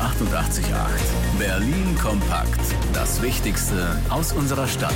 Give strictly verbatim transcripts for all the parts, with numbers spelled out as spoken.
achtundachtzig Komma acht. Berlin kompakt. Das Wichtigste aus unserer Stadt.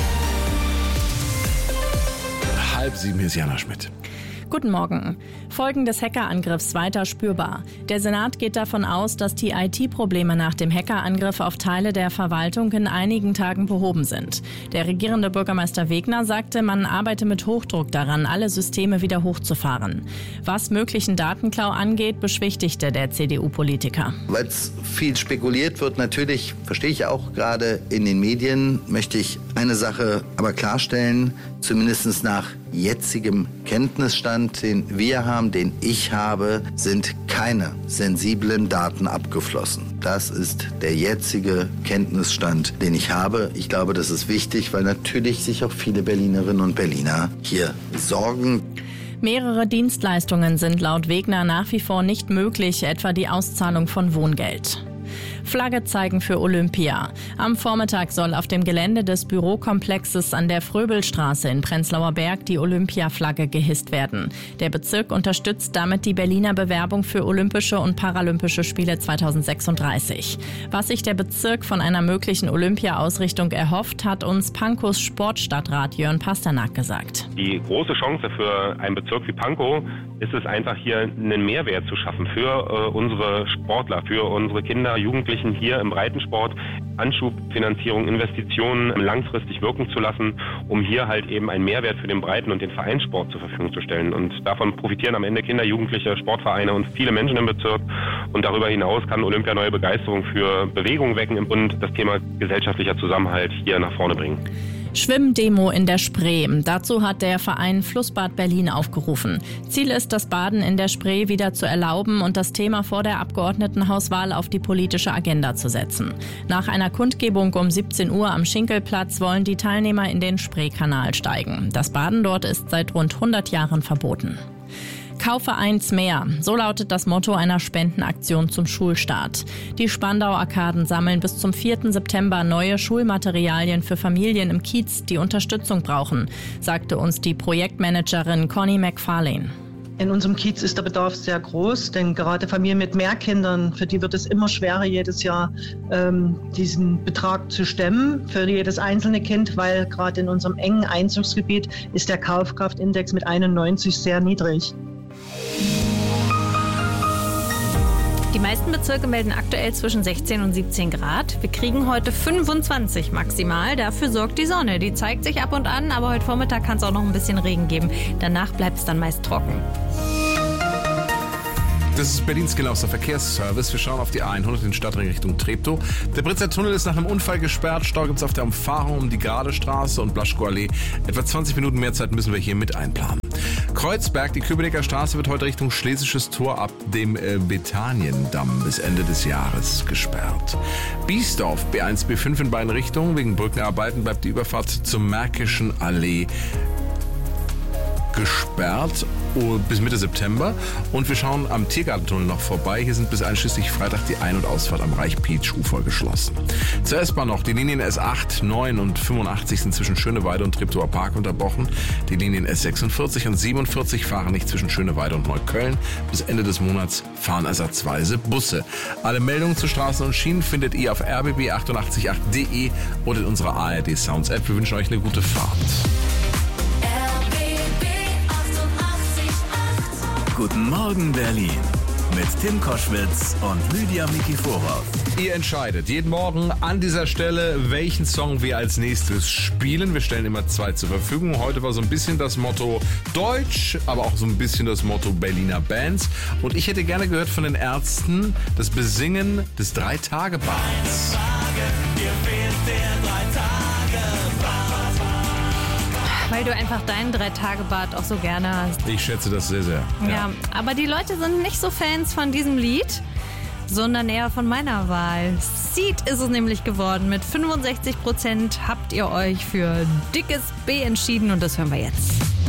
Halb sieben, hier ist Jana Schmidt. Guten Morgen. Folgen des Hackerangriffs weiter spürbar. Der Senat geht davon aus, dass die I T-Probleme nach dem Hackerangriff auf Teile der Verwaltung in einigen Tagen behoben sind. Der regierende Bürgermeister Wegner sagte, man arbeite mit Hochdruck daran, alle Systeme wieder hochzufahren. Was möglichen Datenklau angeht, beschwichtigte der C D U-Politiker. Weil es viel spekuliert wird, natürlich, verstehe ich auch gerade in den Medien, möchte ich eine Sache aber klarstellen, zumindest nach jetzigem Kenntnisstand, den wir haben, den ich habe, sind keine sensiblen Daten abgeflossen. Das ist der jetzige Kenntnisstand, den ich habe. Ich glaube, das ist wichtig, weil natürlich sich auch viele Berlinerinnen und Berliner hier sorgen. Mehrere Dienstleistungen sind laut Wegner nach wie vor nicht möglich, etwa die Auszahlung von Wohngeld. Flagge zeigen für Olympia. Am Vormittag soll auf dem Gelände des Bürokomplexes an der Fröbelstraße in Prenzlauer Berg die Olympia-Flagge gehisst werden. Der Bezirk unterstützt damit die Berliner Bewerbung für Olympische und Paralympische Spiele zweitausendsechsunddreißig. Was sich der Bezirk von einer möglichen Olympia-Ausrichtung erhofft, hat uns Pankows Sportstadtrat Jörn Pasternak gesagt. Die große Chance für einen Bezirk wie Pankow ist es einfach, hier einen Mehrwert zu schaffen für äh, unsere Sportler, für unsere Kinder, Jugendlichen hier im Breitensport, Anschubfinanzierung, Investitionen langfristig wirken zu lassen, um hier halt eben einen Mehrwert für den Breiten- und den Vereinssport zur Verfügung zu stellen. Und davon profitieren am Ende Kinder, Jugendliche, Sportvereine und viele Menschen im Bezirk. Und darüber hinaus kann Olympia neue Begeisterung für Bewegung wecken und das Thema gesellschaftlicher Zusammenhalt hier nach vorne bringen. Schwimmdemo in der Spree. Dazu hat der Verein Flussbad Berlin aufgerufen. Ziel ist, das Baden in der Spree wieder zu erlauben und das Thema vor der Abgeordnetenhauswahl auf die politische Agenda zu setzen. Nach einer Kundgebung um siebzehn Uhr am Schinkelplatz wollen die Teilnehmer in den Spreekanal steigen. Das Baden dort ist seit rund hundert Jahren verboten. Kaufe eins mehr. So lautet das Motto einer Spendenaktion zum Schulstart. Die Spandau-Arkaden sammeln bis zum vierten September neue Schulmaterialien für Familien im Kiez, die Unterstützung brauchen, sagte uns die Projektmanagerin Conny McFarlane. In unserem Kiez ist der Bedarf sehr groß, denn gerade Familien mit mehr Kindern, für die wird es immer schwerer, jedes Jahr ähm, diesen Betrag zu stemmen für jedes einzelne Kind, weil gerade in unserem engen Einzugsgebiet ist der Kaufkraftindex mit einundneunzig sehr niedrig. Die meisten Bezirke melden aktuell zwischen sechzehn und siebzehn Grad. Wir kriegen heute fünfundzwanzig maximal. Dafür sorgt die Sonne. Die zeigt sich ab und an, aber heute Vormittag kann es auch noch ein bisschen Regen geben. Danach bleibt es dann meist trocken. Das ist Berlins genauester Verkehrsservice. Wir schauen auf die A hundert in Stadtring Richtung Treptow. Der Britzer Tunnel ist nach einem Unfall gesperrt. Stau gibt es auf der Umfahrung um die Gerade Straße und Blaschko-Allee. Etwa zwanzig Minuten mehr Zeit müssen wir hier mit einplanen. Kreuzberg, die Köpenicker Straße wird heute Richtung Schlesisches Tor ab dem äh, Betaniendamm bis Ende des Jahres gesperrt. Biesdorf, B eins, B fünf in beiden Richtungen. Wegen Brückenarbeiten bleibt die Überfahrt zur Märkischen Allee gesperrt bis Mitte September. Und wir schauen am Tiergartentunnel noch vorbei. Hier sind bis einschließlich Freitag die Ein- und Ausfahrt am Reich-Peach-Ufer geschlossen. Zur S-Bahn noch. Die Linien S acht, neun und fünfundachtzig sind zwischen Schöneweide und Treptower Park unterbrochen. Die Linien S sechsundvierzig und siebenundvierzig fahren nicht zwischen Schöneweide und Neukölln. Bis Ende des Monats fahren ersatzweise Busse. Alle Meldungen zu Straßen und Schienen findet ihr auf r b b achtundachtzig punkt acht punkt d e oder in unserer A R D Sounds App. Wir wünschen euch eine gute Fahrt. Guten Morgen Berlin mit Tim Koschwitz und Lydia Mikiforov. Ihr entscheidet jeden Morgen an dieser Stelle, welchen Song wir als nächstes spielen. Wir stellen immer zwei zur Verfügung. Heute war so ein bisschen das Motto Deutsch, aber auch so ein bisschen das Motto Berliner Bands. Und ich hätte gerne gehört von den Ärzten das Besingen des Drei-Tage-Bads. Weil du einfach deinen Drei-Tage-Bad auch so gerne hast. Ich schätze das sehr, sehr. Ja. ja, aber die Leute sind nicht so Fans von diesem Lied, sondern eher von meiner Wahl. Seed ist es nämlich geworden. Mit fünfundsechzig Prozent habt ihr euch für dickes B entschieden und das hören wir jetzt.